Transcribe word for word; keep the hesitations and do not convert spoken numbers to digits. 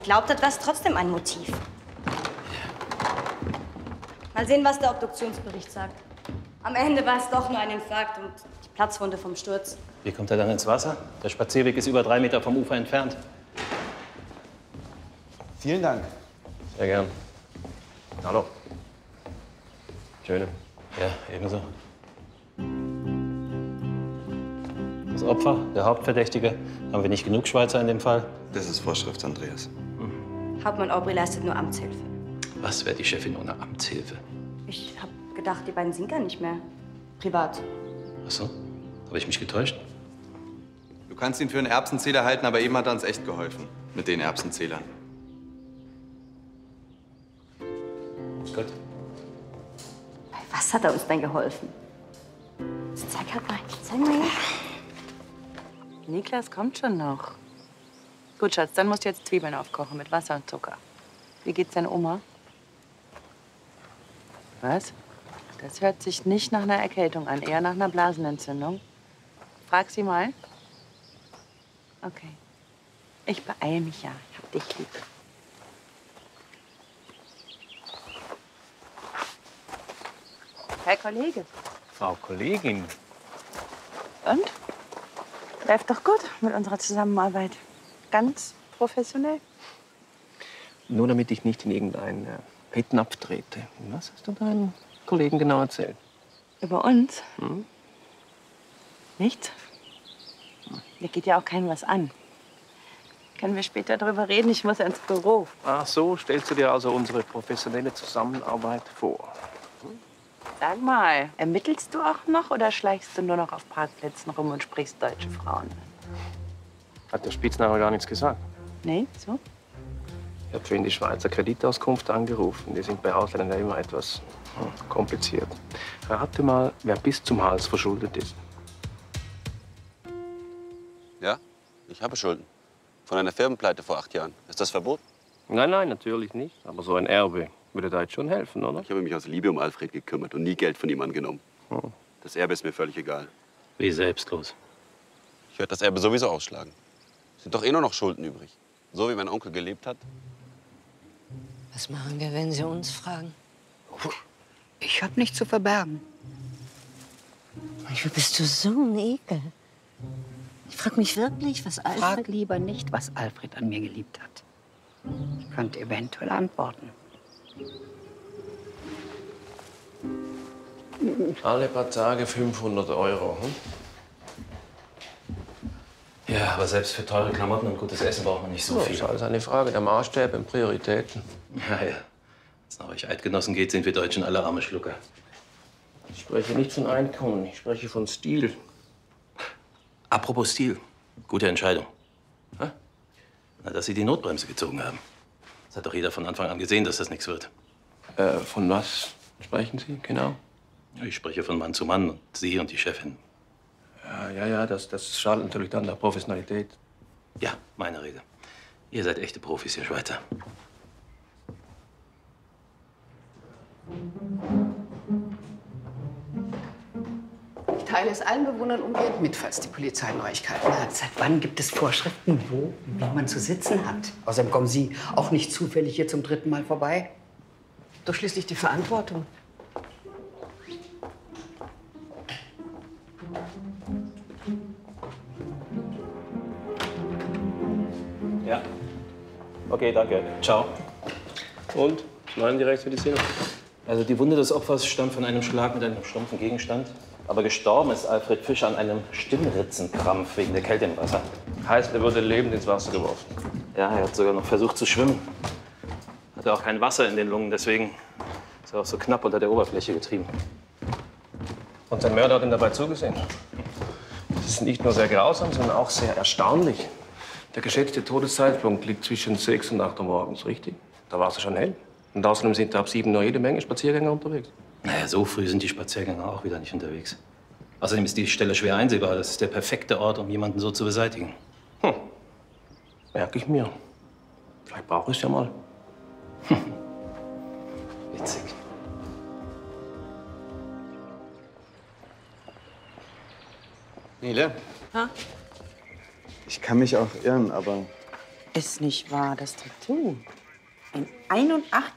Glaubt, das war trotzdem ein Motiv. Mal sehen, was der Obduktionsbericht sagt. Am Ende war es doch nur ein Infarkt und die Platzwunde vom Sturz. Wie kommt er dann ins Wasser? Der Spazierweg ist über drei Meter vom Ufer entfernt. Vielen Dank. Sehr gern. Hallo. Schöne. Ja, ebenso. Das Opfer, der Hauptverdächtige. Haben wir nicht genug Schweizer in dem Fall? Das ist Vorschrift, Andreas. Hauptmann Aubry leistet nur Amtshilfe. Was wäre die Chefin ohne Amtshilfe? Ich hab gedacht, die beiden sind gar nicht mehr privat. Ach so? Habe ich mich getäuscht? Du kannst ihn für einen Erbsenzähler halten, aber eben hat er uns echt geholfen. Mit den Erbsenzählern. Gut. Bei was hat er uns denn geholfen? Zeig halt mal. Zeig mal her. Niklas kommt schon noch. Gut, Schatz, dann musst du jetzt Zwiebeln aufkochen mit Wasser und Zucker. Wie geht's deiner Oma? Was? Das hört sich nicht nach einer Erkältung an, eher nach einer Blasenentzündung. Frag sie mal. Okay. Ich beeil mich ja. Ich hab dich lieb. Herr Kollege. Frau Kollegin. Und? Läuft doch gut mit unserer Zusammenarbeit. Ganz professionell. Nur damit ich nicht in irgendeinen äh, Fettnapf trete. Was hast du deinen Kollegen genau erzählt? Über uns? Hm? Nichts? Mir geht ja auch keinem was an. Können wir später drüber reden? Ich muss ins Büro. Ach so, stellst du dir also unsere professionelle Zusammenarbeit vor? Sag mal, ermittelst du auch noch oder schleichst du nur noch auf Parkplätzen rum und sprichst deutsche Frauen an? Hat der Spitzname gar nichts gesagt? Nee, so? Ich habe vorhin die Schweizer Kreditauskunft angerufen. Die sind bei Ausländern ja immer etwas hm, kompliziert. Rate mal, wer bis zum Hals verschuldet ist. Ja, ich habe Schulden. Von einer Firmenpleite vor acht Jahren. Ist das verboten? Nein, nein, natürlich nicht. Aber so ein Erbe würde da jetzt schon helfen, oder? Ich habe mich aus Liebe um Alfred gekümmert und nie Geld von ihm angenommen. Hm. Das Erbe ist mir völlig egal. Wie selbstlos. Ich werde das Erbe sowieso ausschlagen. Es sind doch eh nur noch Schulden übrig. So wie mein Onkel gelebt hat. Was machen wir, wenn Sie uns fragen? Ich hab nichts zu verbergen. Manchmal bist du so ein Ekel. Ich frag mich wirklich, was Alfred... Frag lieber nicht, was Alfred an mir geliebt hat. Ich könnte eventuell antworten. Alle paar Tage fünfhundert Euro. Hm? Ja, aber selbst für teure Klamotten und gutes Essen braucht man nicht so Ja, viel. Das ist alles eine Frage der Maßstäbe und Prioritäten. Ja, ja. Wenn es nach euch Eidgenossen geht, sind wir Deutschen alle arme Schlucker. Ich spreche nicht von Einkommen, ich spreche von Stil. Apropos Stil. Gute Entscheidung. Ha? Na, dass Sie die Notbremse gezogen haben. Das hat doch jeder von Anfang an gesehen, dass das nichts wird. Äh, von was sprechen Sie genau? Ich spreche von Mann zu Mann und Sie und die Chefin. Ja, ja, ja, das, das schadet natürlich dann der Professionalität. Ja, meine Rede. Ihr seid echte Profis, ihr Schweizer. Ich teile es allen Bewohnern umgehend mit, falls die Polizei Neuigkeiten hat. Seit wann gibt es Vorschriften, wo und wie man zu sitzen hat? Außerdem kommen Sie auch nicht zufällig hier zum dritten Mal vorbei. Doch schließlich die Verantwortung. Ja. Okay, danke. Ciao. Und? Was meinen die Rechtsmediziner? Also die Wunde des Opfers stammt von einem Schlag mit einem stumpfen Gegenstand. Aber gestorben ist Alfred Fischer an einem Stimmritzenkrampf wegen der Kälte im Wasser. Heißt, er wurde lebend ins Wasser geworfen. Ja, er hat sogar noch versucht zu schwimmen. Hatte auch kein Wasser in den Lungen, deswegen ist er auch so knapp unter der Oberfläche getrieben. Und sein Mörder hat ihm dabei zugesehen. Das ist nicht nur sehr grausam, sondern auch sehr erstaunlich. Der geschätzte Todeszeitpunkt liegt zwischen sechs und acht Uhr morgens, richtig? Da war es schon hell. Und außerdem sind da ab sieben Uhr jede Menge Spaziergänger unterwegs. Naja, so früh sind die Spaziergänger auch wieder nicht unterwegs. Außerdem ist die Stelle schwer einsehbar. Das ist der perfekte Ort, um jemanden so zu beseitigen. Hm. Merke ich mir. Vielleicht brauche ich es ja mal. Witzig. Nele? Ha? Ich kann mich auch irren, aber Ist nicht wahr, das Tattoo. Ein einundachtzig